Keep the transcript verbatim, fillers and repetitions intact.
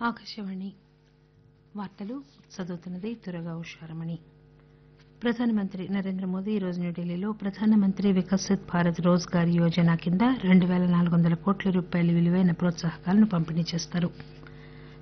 ఆకాశవాణి వార్తలు చదువుతున్నది దుర్గా ఉషారమణి. ప్రధానమంత్రి నరేంద్ర మోదీ ఈరోజు న్యూఢిల్లీలో ప్రధానమంత్రి వికసిత్ భారత్ రోజ్గార్ యోజన కింద రెండు పేల నాలుగు వందల కోట్ల రూపాయల విలువైన ప్రోత్సాహకాలను పంపిణీ చేస్తారు.